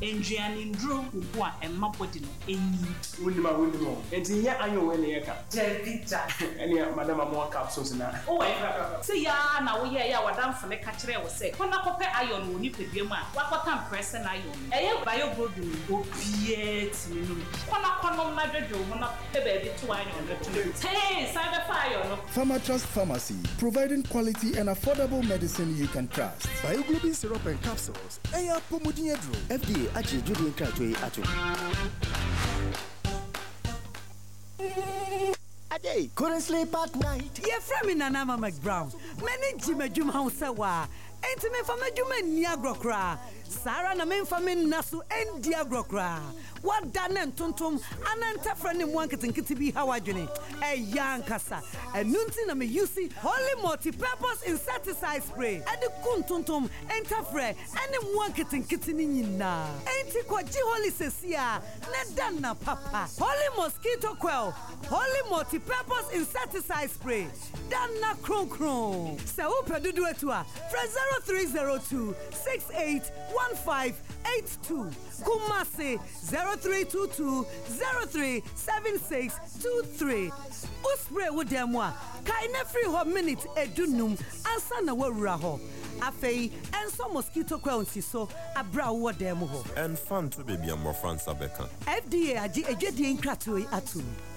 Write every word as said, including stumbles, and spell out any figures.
enduane ndro kuku a emma body no enyi wunima wunima enti nya anyo we ne yeka jevita eni madam amwa capsules na oh wait see ya na wo ye ya wadamfo ne ka kire wo se kona kope iron wo ni pedua a wakota press na iron eye bio broadum opie tininu kona kono na dwedwo ho na pe ba bi to iron no to hey cyber fire no Pharma Trust Pharmacy, providing quality and affordable medicine you can trust. Bioglobin syrup and capsules. Eya pomodiedro. F D A achi judi nkratwe ato. Ade, couldn't sleep at night. Ye frame Nana McBrown. Many jimejum hausawa. Enti me fama juma ni agrokra. Sara na me fama nasu endi agrokra. What done tuntum ananta frani mwanketinkiti bi hawadwene. E yankasa. Enunti na me use Holy multi-purpose insecticide spray. Edi kuntuntum entafre eni mwanketinkiti ni nyina. Enti kwa ji Holy sesia ne dana papa. Holy mosquito quell. Holy multi-purpose insecticide spray. Dana kron kron. Se upe dudu etua. Fra zero three zero two six eight one five eight two. Kumasi zero three two two zero three seven six two three. Uspray with them wa. Kaine free ho minute edunum ansa na wawura ho. Afei enso mosquito coil so abra wo dem ho. And fun to baby am more France abeka. F D A agi ejedi nkratoyi atu.